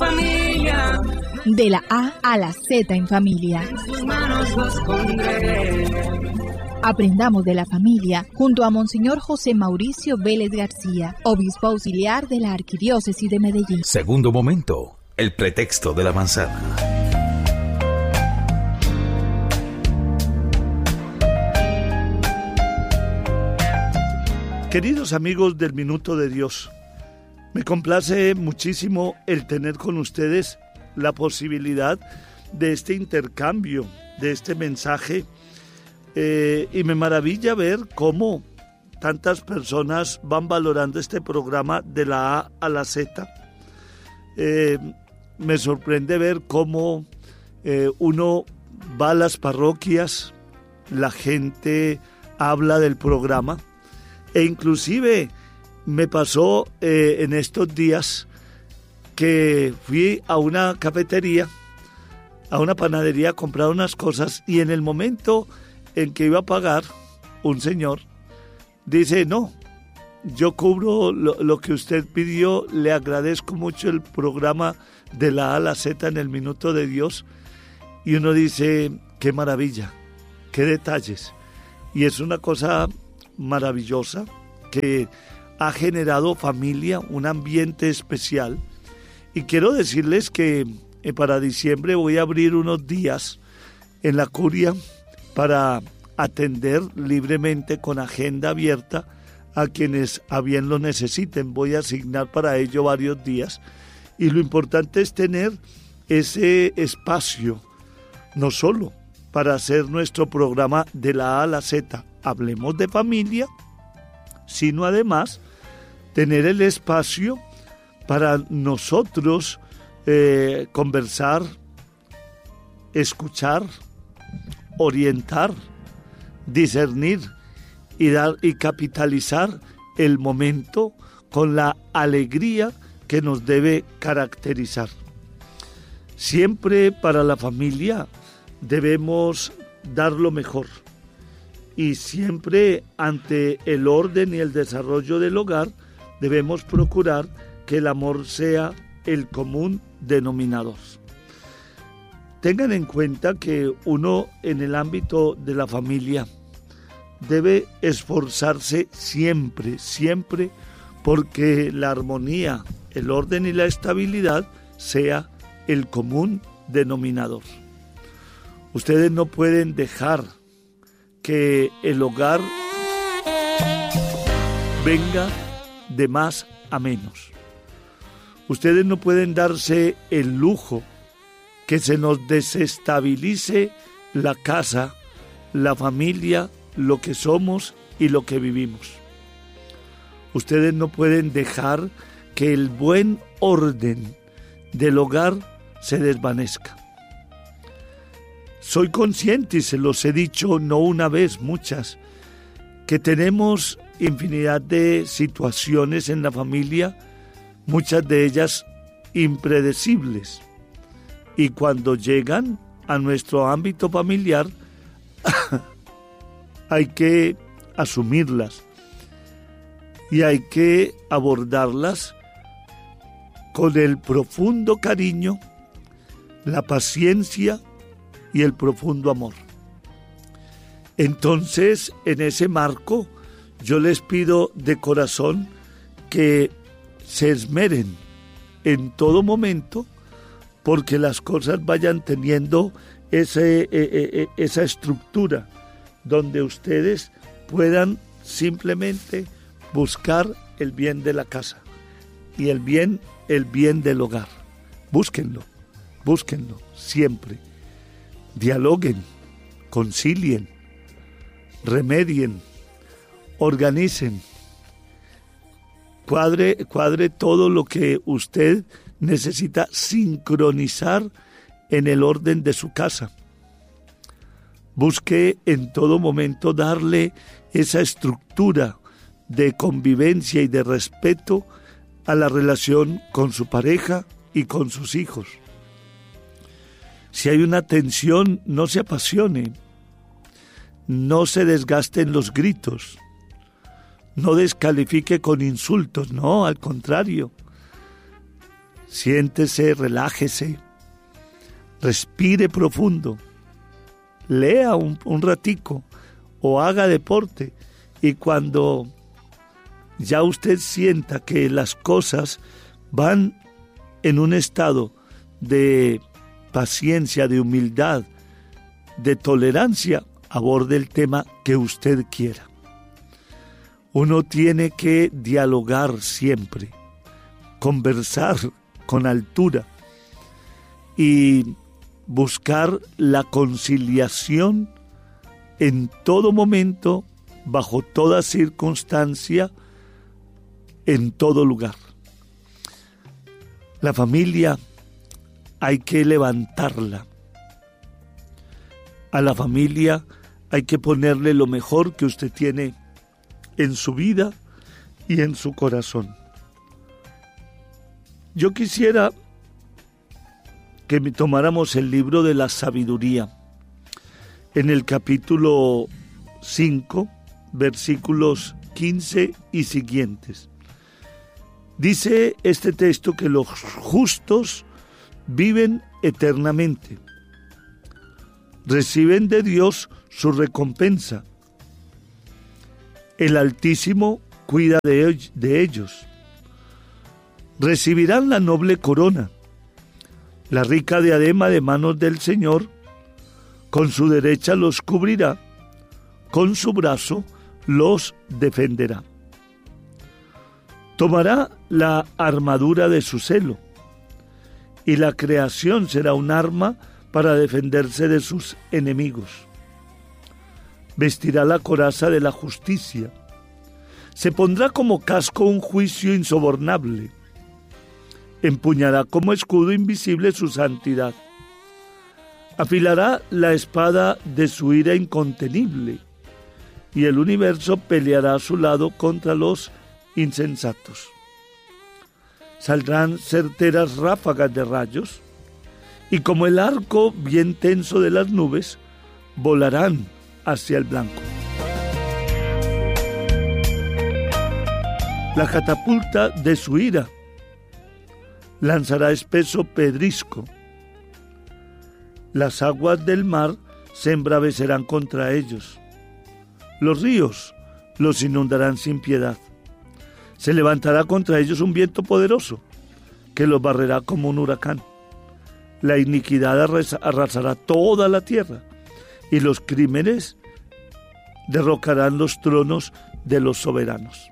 familia. De la A a la Z en familia. En sus manos los pondré. Aprendamos de la familia junto a Monseñor José Mauricio Vélez García, obispo auxiliar de la Arquidiócesis de Medellín. Segundo momento, el pretexto de la manzana. Queridos amigos del Minuto de Dios, me complace muchísimo el tener con ustedes la posibilidad de este intercambio, de este mensaje, y me maravilla ver cómo tantas personas van valorando este programa de la A a la Z. Me sorprende ver cómo uno va a las parroquias, la gente habla del programa, e inclusive me pasó en estos días que fui a una cafetería, a una panadería a comprar unas cosas, y en el momento en que iba a pagar, un señor dice: no, yo cubro lo que usted pidió, le agradezco mucho el programa de la A a la Z en el Minuto de Dios. Y uno dice: qué maravilla, qué detalles. Y es una cosa maravillosa que ha generado familia, un ambiente especial. Y quiero decirles que para diciembre voy a abrir unos días en la curia para atender libremente, con agenda abierta, a quienes a bien lo necesiten. Voy a asignar para ello varios días, y lo importante es tener ese espacio, no solo para hacer nuestro programa de la A a la Z, hablemos de familia, sino además tener el espacio para nosotros conversar, escuchar, orientar, discernir y dar y capitalizar el momento con la alegría que nos debe caracterizar. Siempre para la familia debemos dar lo mejor, y siempre ante el orden y el desarrollo del hogar debemos procurar que el amor sea el común denominador. Tengan en cuenta que uno en el ámbito de la familia debe esforzarse siempre, siempre, porque la armonía, el orden y la estabilidad sea el común denominador. Ustedes no pueden dejar que el hogar venga de más a menos. Ustedes no pueden darse el lujo que se nos desestabilice la casa, la familia, lo que somos y lo que vivimos. Ustedes no pueden dejar que el buen orden del hogar se desvanezca. Soy consciente, y se los he dicho no una vez, muchas, que tenemos infinidad de situaciones en la familia, muchas de ellas impredecibles. Y cuando llegan a nuestro ámbito familiar, hay que asumirlas y hay que abordarlas con el profundo cariño, la paciencia y el profundo amor. Entonces, en ese marco, yo les pido de corazón que se esmeren en todo momento porque las cosas vayan teniendo esa estructura donde ustedes puedan simplemente buscar el bien de la casa y el bien del hogar. Búsquenlo siempre. Dialoguen, concilien, remedien, organicen, cuadre todo lo que usted necesita sincronizar en el orden de su casa. Busque en todo momento darle esa estructura de convivencia y de respeto a la relación con su pareja y con sus hijos. Si hay una tensión, no se apasione, no se desgaste en los gritos, no descalifique con insultos, no, al contrario. Siéntese, relájese, respire profundo, lea un ratico o haga deporte, y cuando ya usted sienta que las cosas van en un estado de paciencia, de humildad, de tolerancia, aborde el tema que usted quiera. Uno tiene que dialogar siempre, conversar con altura y buscar la conciliación en todo momento, bajo toda circunstancia, en todo lugar. La familia hay que levantarla. A la familia hay que ponerle lo mejor que usted tiene en su vida y en su corazón. Yo quisiera que tomáramos el libro de la sabiduría, en el capítulo 5, versículos 15 y siguientes. Dice este texto que los justos viven eternamente, reciben de Dios su recompensa. El Altísimo cuida de ellos. Recibirán la noble corona, la rica diadema de manos del Señor. Con su derecha los cubrirá, con su brazo los defenderá. Tomará la armadura de su celo, y la creación será un arma para defenderse de sus enemigos. Vestirá la coraza de la justicia, se pondrá como casco un juicio insobornable, empuñará como escudo invisible su santidad, afilará la espada de su ira incontenible, y el universo peleará a su lado contra los insensatos. Saldrán certeras ráfagas de rayos, y como el arco bien tenso de las nubes, volarán hacia el blanco. La catapulta de su ira lanzará espeso pedrisco. Las aguas del mar se embravecerán contra ellos. Los ríos los inundarán sin piedad. Se levantará contra ellos un viento poderoso que los barrerá como un huracán. La iniquidad arrasará toda la tierra, y los crímenes derrocarán los tronos de los soberanos.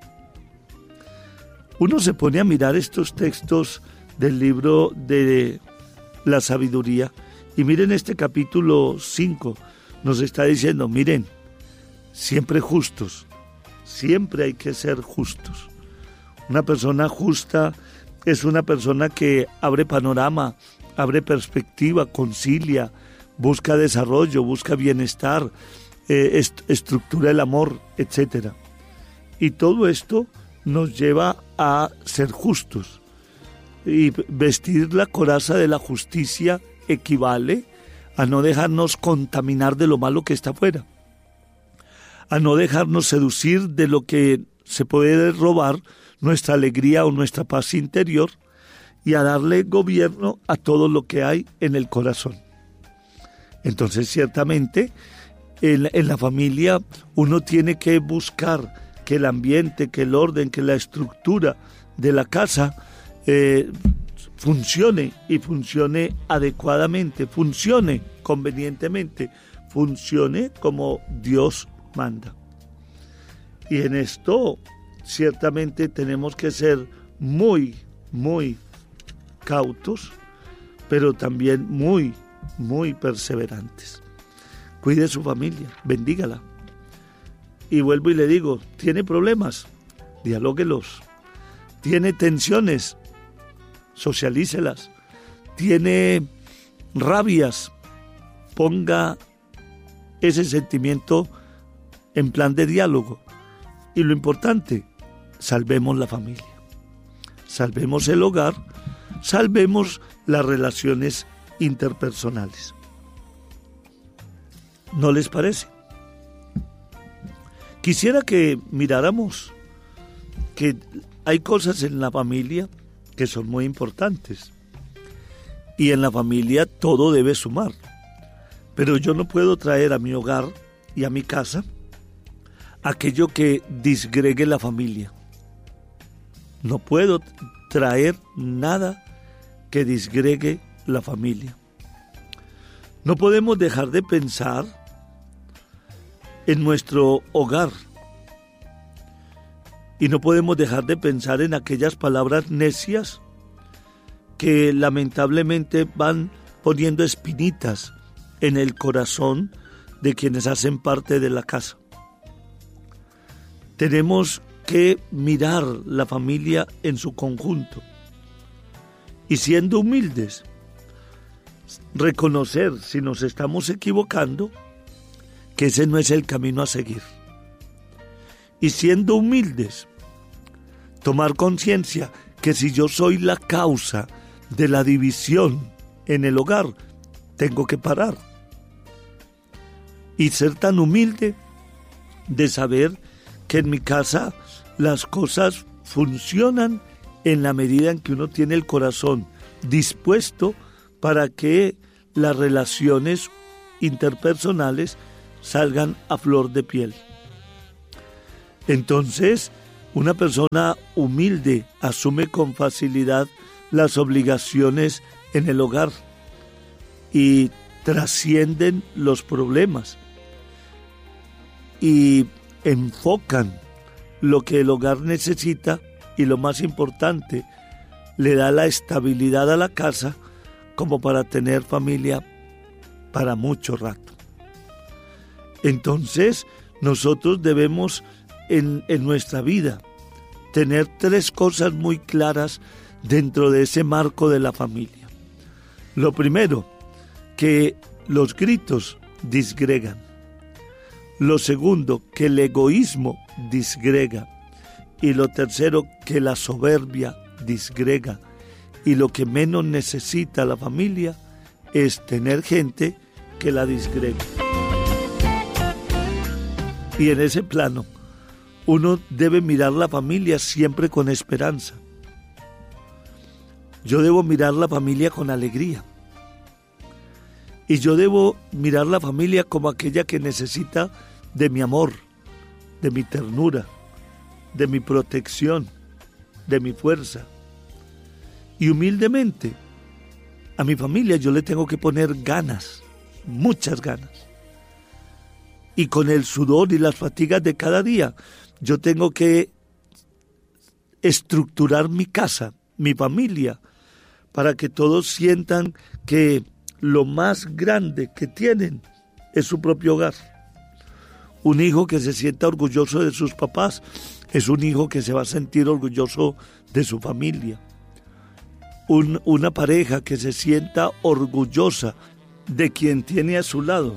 Uno se pone a mirar estos textos del libro de la sabiduría, y miren este capítulo 5, nos está diciendo, miren, siempre justos, siempre hay que ser justos. Una persona justa es una persona que abre panorama, abre perspectiva, concilia, busca desarrollo, busca bienestar, estructura el amor, etc. Y todo esto nos lleva a ser justos. Y vestir la coraza de la justicia equivale a no dejarnos contaminar de lo malo que está afuera, a no dejarnos seducir de lo que se puede robar nuestra alegría o nuestra paz interior, y a darle gobierno a todo lo que hay en el corazón. Entonces, ciertamente, en la familia uno tiene que buscar que el ambiente, que el orden, que la estructura de la casa funcione, y funcione adecuadamente, funcione convenientemente, funcione como Dios manda. Y en esto ciertamente tenemos que ser muy, muy cautos, pero también muy, muy perseverantes. Cuide su familia, bendígala. Y vuelvo y le digo, ¿tiene problemas? Dialóguelos. ¿Tiene tensiones? Socialícelas. ¿Tiene rabias? Ponga ese sentimiento en plan de diálogo. Y lo importante, salvemos la familia, salvemos el hogar, salvemos las relaciones interpersonales. ¿No les parece? Quisiera que miráramos que hay cosas en la familia que son muy importantes. Y en la familia todo debe sumar. Pero yo no puedo traer a mi hogar y a mi casa aquello que disgregue la familia. No puedo traer nada que disgregue la familia. No podemos dejar de pensar en nuestro hogar. Y no podemos dejar de pensar en aquellas palabras necias que lamentablemente van poniendo espinitas en el corazón de quienes hacen parte de la casa. Tenemos que mirar la familia en su conjunto y, siendo humildes, reconocer si nos estamos equivocando, que ese no es el camino a seguir. Y siendo humildes, tomar conciencia que si yo soy la causa de la división en el hogar, tengo que parar. Y ser tan humilde de saber que en mi casa las cosas funcionan en la medida en que uno tiene el corazón dispuesto para que las relaciones interpersonales salgan a flor de piel. Entonces, una persona humilde asume con facilidad las obligaciones en el hogar y trascienden los problemas y enfocan lo que el hogar necesita y, lo más importante, le da la estabilidad a la casa como para tener familia para mucho rato. Entonces, nosotros debemos en nuestra vida tener 3 cosas muy claras dentro de ese marco de la familia. Lo primero, que los gritos disgregan. Lo segundo, que el egoísmo disgrega. Y lo tercero, que la soberbia disgrega. Y lo que menos necesita la familia es tener gente que la disgrega. Y en ese plano, uno debe mirar la familia siempre con esperanza. Yo debo mirar la familia con alegría. Y yo debo mirar la familia como aquella que necesita de mi amor, de mi ternura, de mi protección, de mi fuerza. Y humildemente, a mi familia yo le tengo que poner ganas, muchas ganas. Y con el sudor y las fatigas de cada día, yo tengo que estructurar mi casa, mi familia, para que todos sientan que lo más grande que tienen es su propio hogar. Un hijo que se sienta orgulloso de sus papás es un hijo que se va a sentir orgulloso de su familia. Una pareja que se sienta orgullosa de quien tiene a su lado,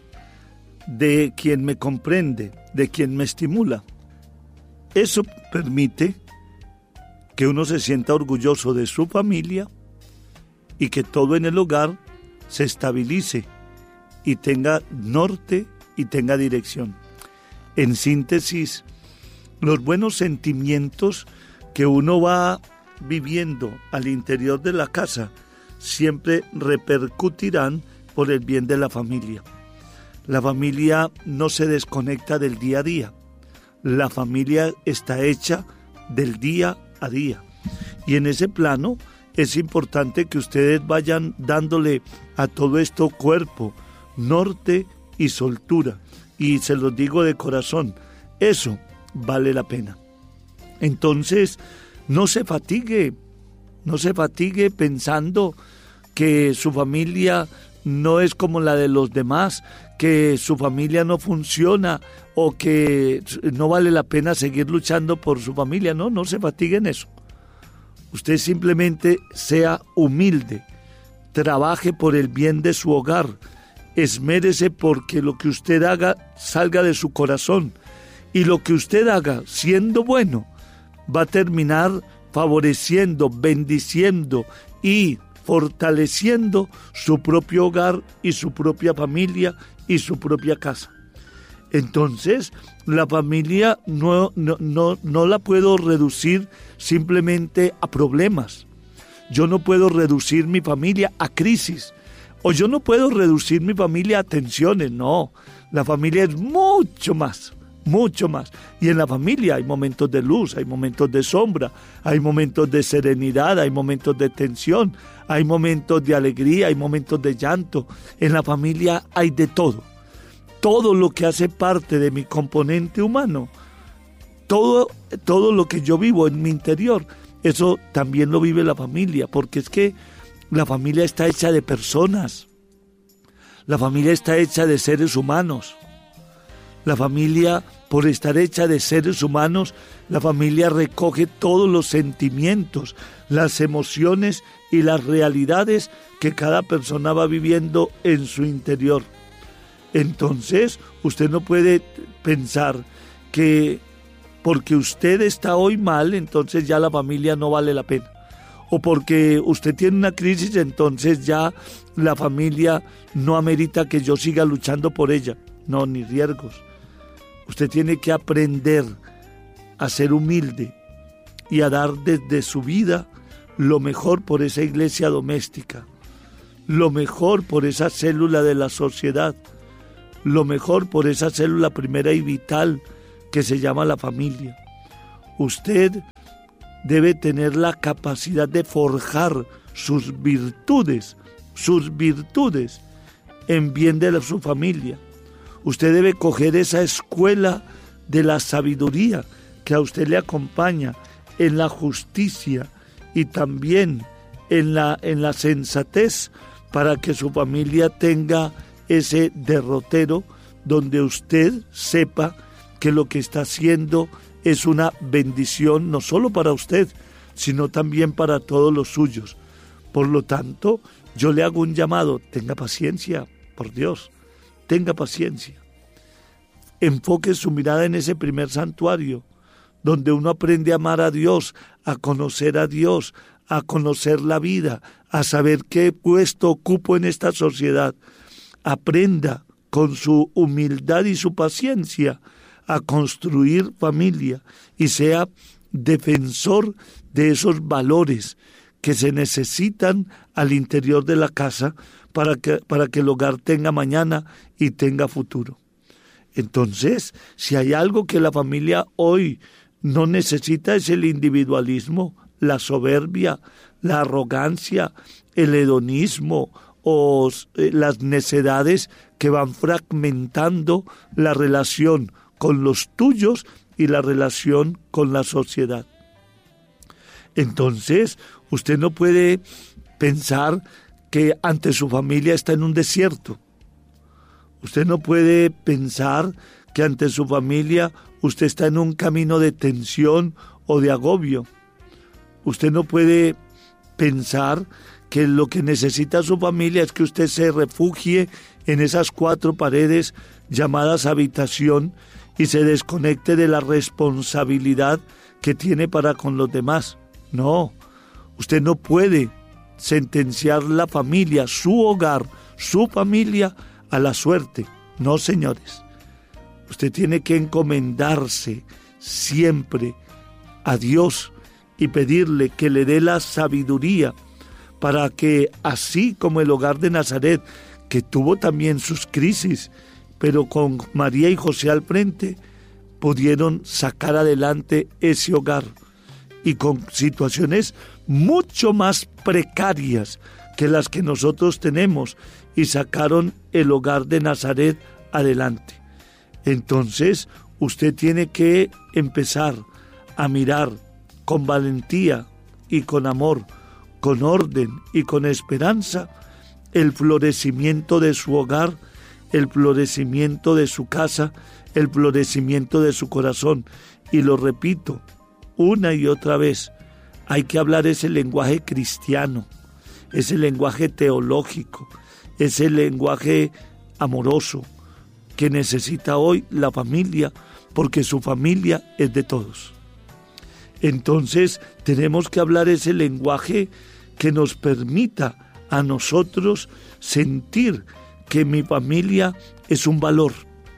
de quien me comprende, de quien me estimula. Eso permite que uno se sienta orgulloso de su familia y que todo en el hogar se estabilice y tenga norte y tenga dirección. En síntesis, los buenos sentimientos que uno va viviendo al interior de la casa siempre repercutirán por el bien de la familia. La familia no se desconecta del día a día. La familia está hecha del día a día. Y en ese plano es importante que ustedes vayan dándole a todo esto cuerpo, norte y soltura. Y se los digo de corazón, eso vale la pena. Entonces, no se fatigue pensando que su familia no es como la de los demás, que su familia no funciona o que no vale la pena seguir luchando por su familia. No se fatigue en eso. Usted simplemente sea humilde, trabaje por el bien de su hogar, esmérese porque lo que usted haga salga de su corazón y lo que usted haga siendo bueno va a terminar favoreciendo, bendiciendo y fortaleciendo su propio hogar y su propia familia y su propia casa. Entonces, la familia no la puedo reducir simplemente a problemas. yo no puedo reducir mi familia a crisis, o yo no puedo reducir mi familia a tensiones. No, la familia es mucho más. Mucho más. Y en la familia hay momentos de luz, hay momentos de sombra, hay momentos de serenidad, hay momentos de tensión, hay momentos de alegría, hay momentos de llanto. En la familia hay de todo. Todo lo que hace parte de mi componente humano, todo lo que yo vivo en mi interior, eso también lo vive la familia, porque es que la familia está hecha de personas. La familia está hecha de seres humanos. La familia, por estar hecha de seres humanos, la familia recoge todos los sentimientos, las emociones y las realidades que cada persona va viviendo en su interior. Entonces, usted no puede pensar que porque usted está hoy mal, entonces ya la familia no vale la pena. O porque usted tiene una crisis, entonces ya la familia no amerita que yo siga luchando por ella. No, ni riesgos. Usted tiene que aprender a ser humilde y a dar desde su vida lo mejor por esa iglesia doméstica, lo mejor por esa célula de la sociedad, lo mejor por esa célula primera y vital que se llama la familia. Usted debe tener la capacidad de forjar sus virtudes en bien de su familia. Usted debe coger esa escuela de la sabiduría que a usted le acompaña en la justicia y también en la sensatez para que su familia tenga ese derrotero donde usted sepa que lo que está haciendo es una bendición no solo para usted, sino también para todos los suyos. Por lo tanto, yo le hago un llamado, tenga paciencia, por Dios. Tenga paciencia. Enfoque su mirada en ese primer santuario, donde uno aprende a amar a Dios, a conocer la vida, a saber qué puesto ocupo en esta sociedad. Aprenda con su humildad y su paciencia a construir familia y sea defensor de esos valores que se necesitan al interior de la casa para que el hogar tenga mañana y tenga futuro. Entonces, si hay algo que la familia hoy no necesita es el individualismo, la soberbia, la arrogancia, el hedonismo o las necedades que van fragmentando la relación con los tuyos y la relación con la sociedad. Entonces, usted no puede pensar que ante su familia está en un desierto. Usted no puede pensar que ante su familia usted está en un camino de tensión o de agobio. Usted no puede pensar que lo que necesita su familia es que usted se refugie en esas 4 paredes llamadas habitación y se desconecte de la responsabilidad que tiene para con los demás. No, usted no puede sentenciar la familia, su hogar, su familia a la suerte. No, señores. Usted tiene que encomendarse siempre a Dios y pedirle que le dé la sabiduría para que, así como el hogar de Nazaret, que tuvo también sus crisis, pero con María y José al frente, pudieron sacar adelante ese hogar y con situaciones mucho más precarias que las que nosotros tenemos y sacaron el hogar de Nazaret adelante. Entonces, usted tiene que empezar a mirar con valentía y con amor, con orden y con esperanza el florecimiento de su hogar, el florecimiento de su casa, el florecimiento de su corazón. Y lo repito una y otra vez, hay que hablar ese lenguaje cristiano, ese lenguaje teológico, ese lenguaje amoroso que necesita hoy la familia, porque su familia es de todos. Entonces tenemos que hablar ese lenguaje que nos permita a nosotros sentir que mi familia es un valor,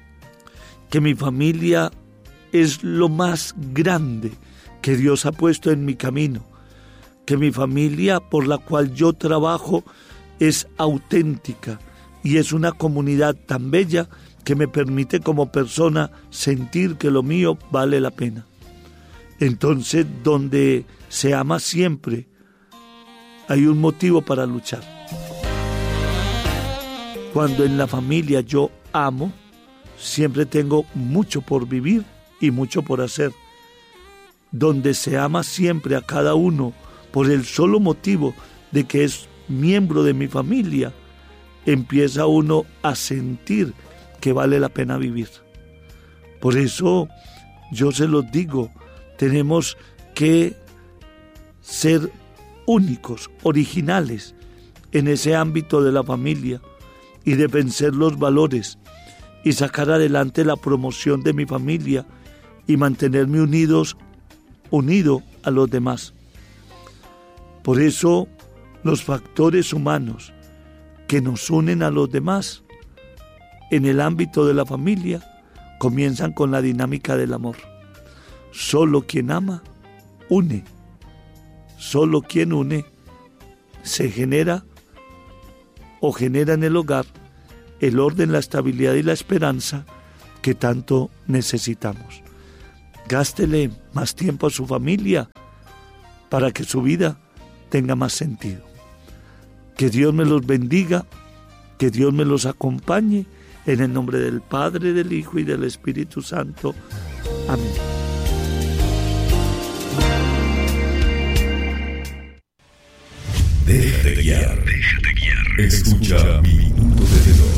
que mi familia es lo más grande que Dios ha puesto en mi camino, que mi familia por la cual yo trabajo es auténtica y es una comunidad tan bella que me permite como persona sentir que lo mío vale la pena. Entonces, donde se ama siempre, hay un motivo para luchar. Cuando en la familia yo amo, siempre tengo mucho por vivir y mucho por hacer. Donde se ama siempre a cada uno por el solo motivo de que es miembro de mi familia, empieza uno a sentir que vale la pena vivir. Por eso yo se los digo, tenemos que ser únicos, originales en ese ámbito de la familia y de vencer los valores y sacar adelante la promoción de mi familia y mantenerme unido a los demás. Por eso los factores humanos que nos unen a los demás en el ámbito de la familia comienzan con la dinámica del amor. Solo quien ama, une. Solo quien une se genera en el hogar el orden, la estabilidad y la esperanza que tanto necesitamos. Gástele más tiempo a su familia para que su vida tenga más sentido. Que Dios me los bendiga, que Dios me los acompañe, en el nombre del Padre, del Hijo y del Espíritu Santo. Amén. Déjate guiar. Escucha Minuto de Dios.